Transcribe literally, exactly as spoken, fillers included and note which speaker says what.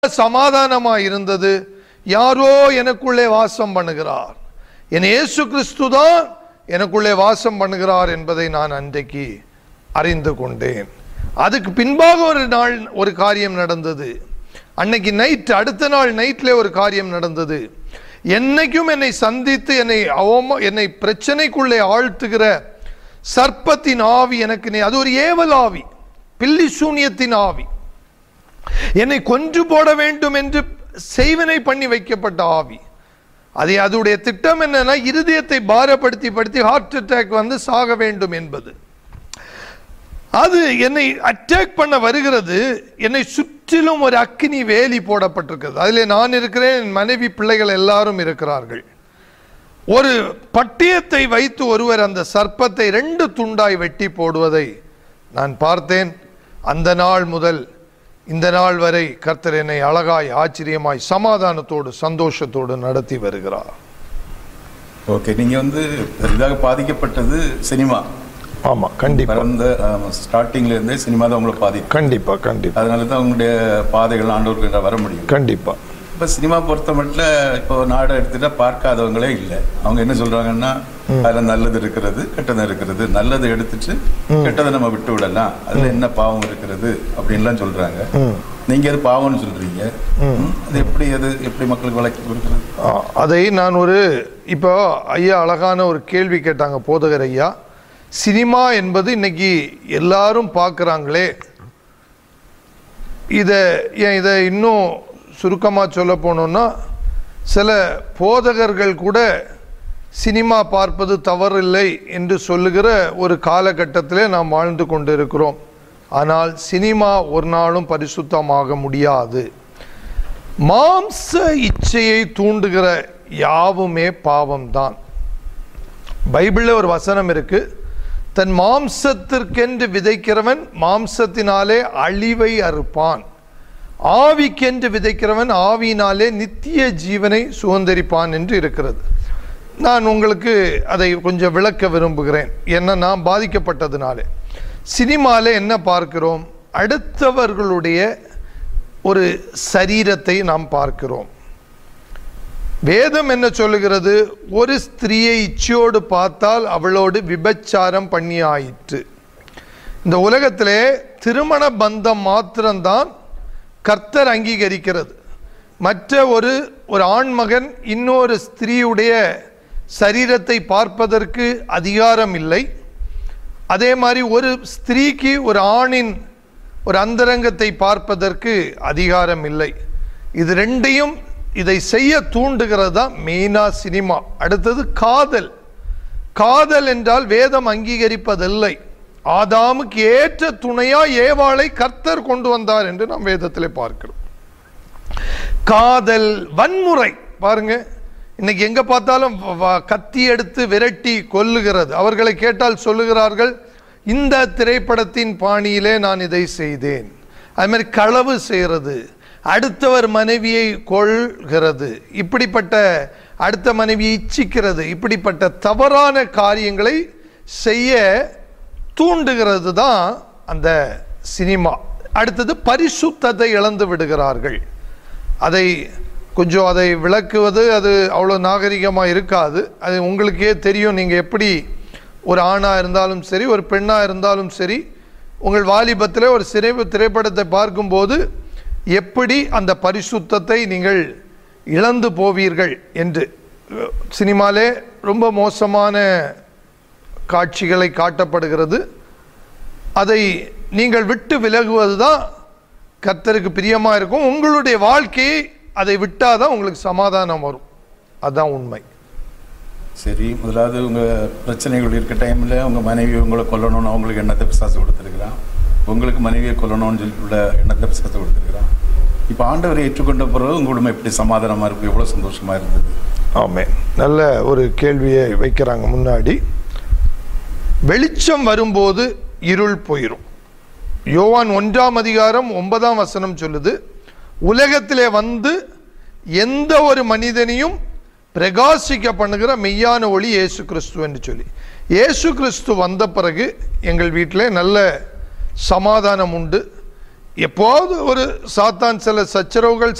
Speaker 1: சமாதானமா இருந்தது. யாரோ எனக்குள்ளே வாசம் பண்ணுகிறார், என் இயேசு கிறிஸ்து தான் எனக்குள்ளே வாசம் பண்ணுகிறார் என்பதை நான் அன்றைக்கு அறிந்து கொண்டேன். அதுக்கு பின்பாக ஒரு நாள் ஒரு காரியம் நடந்தது. அன்னைக்கு நைட், அடுத்த நாள் நைட்ல ஒரு காரியம் நடந்தது. என்னைக்கும் என்னை சந்தித்து என்னை அவமா என்னை பிரச்சனைக்குள்ளே ஆழ்த்துகிற சர்ப்பத்தின் ஆவி எனக்கு, அது ஒரு ஏவல் ஆவி, பில்லி சூனியத்தின் ஆவி, என்னை கொன்று போட வேண்டும் என்று செய்வனை பண்ணி வைக்கப்பட்ட ஆவி. அது அதோடைய திட்டம் என்னன்னா, இருதயத்தை பாரப்படுத்தி படுத்தி ஹார்ட் அட்டாக் வந்து சாக வேண்டும் என்பது. அது என்னை அட்டாக் பண்ண வருகிறது. என்னை சுற்றிலும் ஒரு அக்கினி வேலி போடப்பட்டிருக்கிறது. அதிலே நான் இருக்கிறேன், என் மனைவி, பிள்ளைகள் எல்லாரும் இருக்கிறார்கள். ஒரு பட்டயத்தை வைத்து ஒருவர் அந்த சர்ப்பத்தை ரெண்டு துண்டாய் வெட்டி போடுவதை நான் பார்த்தேன். அந்த நாள் முதல் இந்த நாள் வரை கர்த்தர் என்னை அழகாய், ஆச்சரியமாய், சமாதானத்தோடு, சந்தோஷத்தோடு நடத்தி வருகிறார்.
Speaker 2: ஓகே, நீங்க வந்து இதாக பாதிக்கப்பட்டது சினிமா. ஆமா, கண்டிப்பா. அந்த ஸ்டார்டிங்ல இருந்தே சினிமா தான் உங்களை பாதி. கண்டிப்பா கண்டிப்பா. அதனால தான் உங்களுடைய பாதைகள் ஆண்டவருக்கு வர முடியும். கண்டிப்பா. இப்போ சினிமா பொறுத்த மட்டும் இப்போ நாடு எடுத்துட்டா பார்க்காதவங்களே இல்லை. அவங்க என்ன சொல்றாங்கன்னா, அதில் நல்லது இருக்கிறது, கெட்டது இருக்கிறது. நல்லதை எடுத்துட்டு கெட்டதை நம்ம விட்டு விடலாம், அதுல என்ன பாவம் இருக்கிறது அப்படின்லாம் சொல்றாங்க. நீங்க அது பாவம்னு சொல்றீங்க. அது எப்படி, அது எப்படி மக்களுக்கு வழக்கி கொடுக்குறது?
Speaker 1: அதை நான் ஒரு இப்போ ஐயா அழகான ஒரு கேள்வி கேட்டாங்க போதகர் ஐயா. சினிமா என்பது இன்னைக்கு எல்லாரும் பார்க்குறாங்களே, இதை ஏன் இதை இன்னும் சுருக்கமாக சொல்ல போனோம்னா, சில போதகர்கள் கூட சினிமா பார்ப்பது தவறில்லை என்று சொல்லுகிற ஒரு காலகட்டத்திலே நாம் வாழ்ந்து கொண்டிருக்கிறோம். ஆனால் சினிமா ஒரு நாளும் பரிசுத்தமாக முடியாது. மாம்ச இச்சையை தூண்டுகிற யாவுமே பாவம்தான். பைபிளில் ஒரு வசனம் இருக்கு, தன் மாம்சத்திற்கென்று விதைக்கிறவன் மாம்சத்தினாலே அழிவை அறுப்பான், ஆவிக்கென்று விதைக்கிறவன் ஆவியினாலே நித்திய ஜீவனை சுதந்தரிப்பான் என்று இருக்கிறது. நான் உங்களுக்கு அதை கொஞ்சம் விளக்க விரும்புகிறேன். ஏன்னா நான் பாதிக்கப்பட்டதுனாலே. சினிமாவில் என்ன பார்க்கிறோம்? அடுத்தவர்களுடைய ஒரு சரீரத்தை நாம் பார்க்கிறோம். வேதம் என்ன சொல்லுகிறது? ஒரு ஸ்திரீயை இச்சையோடு பார்த்தால் அவளோடு விபச்சாரம் பண்ணி ஆயிற்று. இந்த உலகத்திலே திருமண பந்தம் மாத்திரம்தான் கர்த்தர் அங்கீகரிக்கிறது. மற்ற ஒரு ஒரு ஆண்மகன் இன்னொரு ஸ்திரீயுடைய சரீரத்தை பார்ப்பதற்கு அதிகாரம் இல்லை. அதே மாதிரி ஒரு ஸ்திரீக்கு ஒரு ஆணின் ஒரு அந்தரங்கத்தை பார்ப்பதற்கு அதிகாரம் இல்லை. இது ரெண்டையும் இதை செய்ய தூண்டுகிறது தான் மெயினா சினிமா. அடுத்தது காதல். காதல் என்றால் வேதம் அங்கீகரிப்பதில்லை. ஆதாமுக்கு ஏற்ற துணையா ஏவாளை கர்த்தர் கொண்டு வந்தார் என்று நாம் வேதத்திலே பார்க்கிறோம். காதல், வன்முறை பாருங்க, இன்னைக்கு எங்க பார்த்தாலும் கத்தி எடுத்து விரட்டி கொல்லுகிறது. அவர்களை கேட்டால் சொல்லுகிறார்கள், இந்த திரைப்படத்தின் பாணியிலே நான் இதை செய்தேன். அது மாதிரி களவு செய்கிறது, அடுத்தவர் மனைவியை கொள்கிறது, இப்படிப்பட்ட அடுத்த மனைவியை இச்சிக்கிறது, இப்படிப்பட்ட தவறான காரியங்களை செய்ய தூண்டுகிறது தான் அந்த சினிமா. அடுத்தது பரிசுத்தத்தை இழந்து விடுகிறார்கள். அதை கொஞ்சம் அதை விளக்குவது அது அவ்வளோ நாகரிகமாக இருக்காது. அது உங்களுக்கே தெரியும். நீங்கள் எப்படி ஒரு ஆணாக இருந்தாலும் சரி, ஒரு பெண்ணாக இருந்தாலும் சரி, உங்கள் வாலிபத்தில் ஒரு சிறை திரைப்படத்தை பார்க்கும்போது எப்படி அந்த பரிசுத்தத்தை நீங்கள் இழந்து போவீர்கள் என்று. சினிமாலே ரொம்ப மோசமான காட்சிகளை காட்டப்படுகிறது. அதை நீங்கள் விட்டு விலகுவது தான் கர்த்தருக்கு பிரியமாக இருக்கும். உங்களுடைய வாழ்க்கையை அதை விட்டாதான் உங்களுக்கு சமாதானம் வரும். அதுதான் உண்மை.
Speaker 2: சரி, முதலாவது உங்கள் பிரச்சனைகள் இருக்க டைமில் உங்கள் மனைவி உங்களை கொல்லணும்னு அவங்களுக்கு எண்ணத்தை பிசாசு கொடுத்துருக்கிறான். உங்களுக்கு மனைவியை கொல்லணும்னு சொல்லி உள்ள எண்ணத்தை பிசாசு கொடுத்துருக்கிறான். இப்போ ஆண்டவரை ஏற்றுக்கொண்ட பிறகு உங்களுமே எப்படி சமாதானமாக இருக்கும், எவ்வளோ சந்தோஷமாக இருந்தது?
Speaker 1: ஆமே, நல்ல ஒரு கேள்வியை வைக்கிறாங்க முன்னாடி. வெளிச்சம் வரும்போது இருள் போயிடும். யோவான் ஒன்றாம் அதிகாரம் ஒன்பதாம் வசனம் சொல்லுது, உலகத்திலே வந்து எந்த ஒரு மனிதனையும் பிரகாசிக்க பண்ணுகிற மெய்யான ஒளி இயேசு கிறிஸ்து என்று சொல்லி. இயேசு கிறிஸ்து வந்த பிறகு எங்கள் வீட்டில் நல்ல சமாதானம் உண்டு. எப்போது ஒரு சாத்தான் சில சச்சரவுகள்